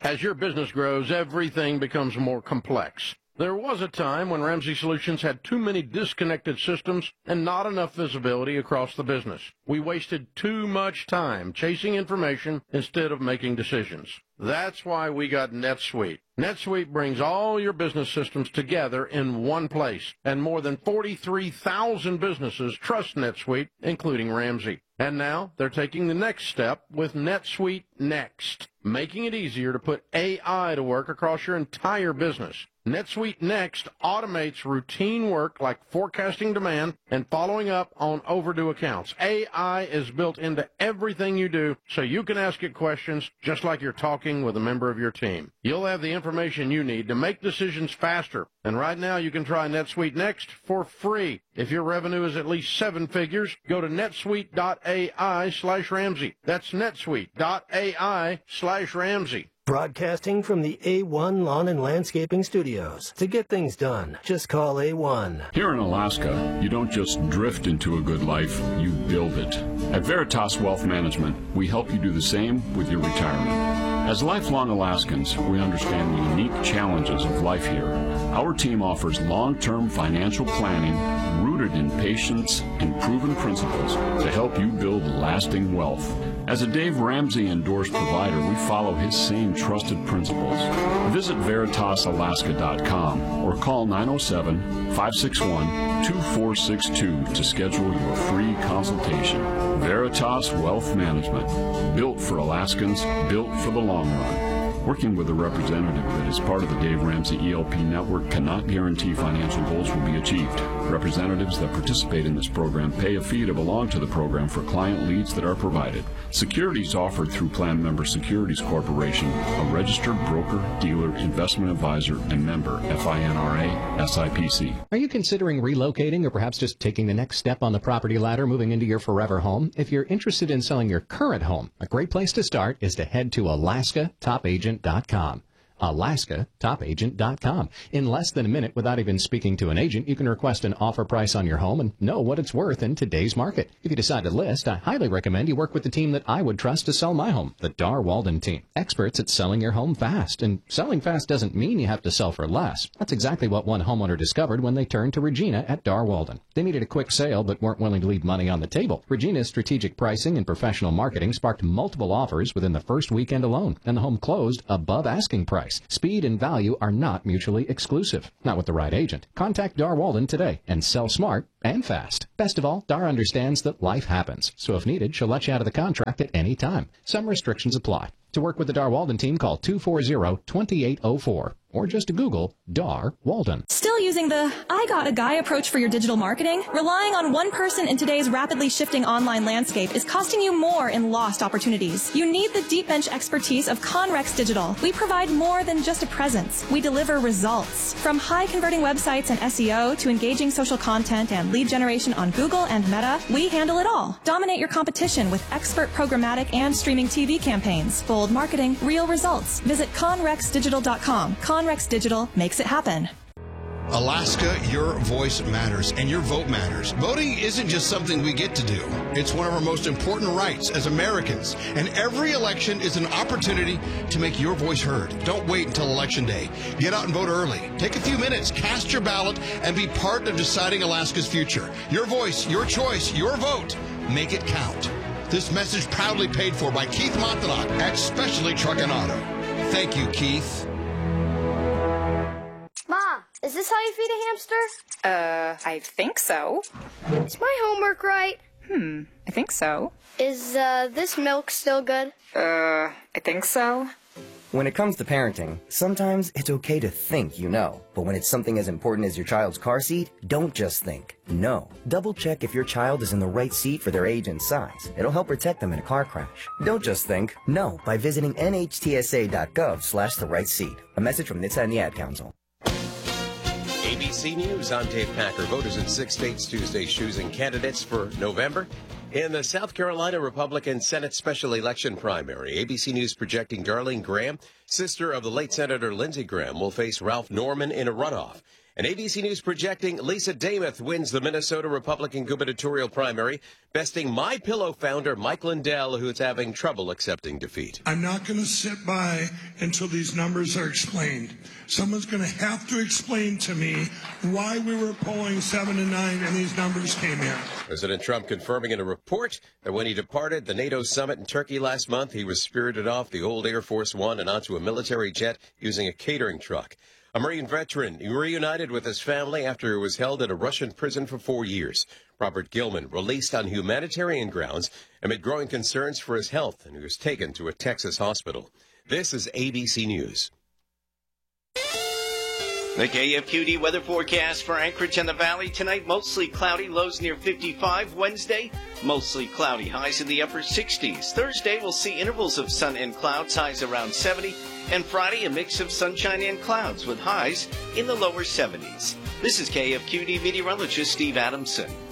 As your business grows, everything becomes more complex. There was a time when Ramsey Solutions had too many disconnected systems and not enough visibility across the business. We wasted too much time chasing information instead of making decisions. That's why we got NetSuite. NetSuite brings all your business systems together in one place, and more than 43,000 businesses trust NetSuite, including Ramsey. And now they're taking the next step with NetSuite Next, making it easier to put AI to work across your entire business. NetSuite Next automates routine work like forecasting demand and following up on overdue accounts. AI is built into everything you do, so you can ask it questions just like you're talking with a member of your team. You'll have the information you need to make decisions faster. And right now you can try NetSuite Next for free. If your revenue is at least 7 figures, go to netsuite.ai/Ramsey. That's netsuite.ai/Ramsey. Broadcasting from the A1 Lawn and Landscaping Studios. To get things done, just call A1. Here in Alaska, you don't just drift into a good life, you build it. At Veritas Wealth Management, we help you do the same with your retirement. As lifelong Alaskans, we understand the unique challenges of life here. Our team offers long-term financial planning rooted in patience and proven principles to help you build lasting wealth. As a Dave Ramsey endorsed provider, we follow his same trusted principles. Visit VeritasAlaska.com or call 907-561-2462 to schedule your free consultation. Veritas Wealth Management, built for Alaskans, built for the long run. Working with a representative that is part of the Dave Ramsey ELP network cannot guarantee financial goals will be achieved. Representatives that participate in this program pay a fee to belong to the program for client leads that are provided. Securities offered through Plan Member Securities Corporation, a registered broker, dealer, investment advisor, and member FINRA, SIPC. Are you considering relocating or perhaps just taking the next step on the property ladder, moving into your forever home? If you're interested in selling your current home, a great place to start is to head to AlaskaTopAgent.com. AlaskaTopAgent.com. In less than a minute, without even speaking to an agent, you can request an offer price on your home and know what it's worth in today's market. If you decide to list, I highly recommend you work with the team that I would trust to sell my home, the Dar Walden team. Experts at selling your home fast. And selling fast doesn't mean you have to sell for less. That's exactly what one homeowner discovered when they turned to Regina at Dar Walden. They needed a quick sale but weren't willing to leave money on the table. Regina's strategic pricing and professional marketing sparked multiple offers within the first weekend alone, and the home closed above asking price. Speed and value are not mutually exclusive. Not with the right agent. Contact Dar Walden today and sell smart and fast. Best of all, Dar understands that life happens, so if needed, she'll let you out of the contract at any time. Some restrictions apply. To work with the Dar Walden team, call 240-2804 or just Google Dar Walden. Still using the I got a guy approach for your digital marketing? Relying on one person in today's rapidly shifting online landscape is costing you more in lost opportunities. You need the deep bench expertise of Conrex Digital. We provide more than just a presence. We deliver results. From high converting websites and SEO to engaging social content and lead generation on Google and Meta, we handle it all. Dominate your competition with expert programmatic and streaming TV campaigns. Bold marketing, real results. Visit ConrexDigital.com. Conrex Digital makes it happen. Alaska, your voice matters, and your vote matters. Voting isn't just something we get to do. It's one of our most important rights as Americans, and every election is an opportunity to make your voice heard. Don't wait until Election Day. Get out and vote early. Take a few minutes, cast your ballot, and be part of deciding Alaska's future. Your voice, your choice, your vote. Make it count. This message proudly paid for by Keith Montanak at Specialty Truck and Auto. Thank you, Keith. Ma, is this how you feed a hamster? I think so. Is my homework right? I think so. Is, this milk still good? I think so. When it comes to parenting, sometimes it's okay to think you know. But when it's something as important as your child's car seat, don't just think. No. Double check if your child is in the right seat for their age and size. It'll help protect them in a car crash. Don't just think. No by visiting nhtsa.gov/the right seat. A message from NHTSA and the Ad Council. ABC News, I'm Dave Packer. Voters in 6 states Tuesday choosing candidates for November. In the South Carolina Republican Senate Special Election Primary, ABC News projecting Darlene Graham, sister of the late Senator Lindsey Graham, will face Ralph Norman in a runoff. And ABC News projecting Lisa Damuth wins the Minnesota Republican gubernatorial primary, besting MyPillow founder Mike Lindell, who is having trouble accepting defeat. I'm not going to sit by until these numbers are explained. Someone's going to have to explain to me why we were polling 7 and 9 and these numbers came in. President Trump confirming in a report that when he departed the NATO summit in Turkey last month, he was spirited off the old Air Force One and onto a military jet using a catering truck. A Marine veteran reunited with his family after he was held in a Russian prison for 4 years. Robert Gilman released on humanitarian grounds amid growing concerns for his health, and he was taken to a Texas hospital. This is ABC News. The KFQD weather forecast for Anchorage and the Valley tonight, mostly cloudy, lows near 55. Wednesday, mostly cloudy, highs in the upper 60s. Thursday, we'll see intervals of sun and clouds, highs around 70. And Friday, a mix of sunshine and clouds with highs in the lower 70s. This is KFQD meteorologist Steve Adamson.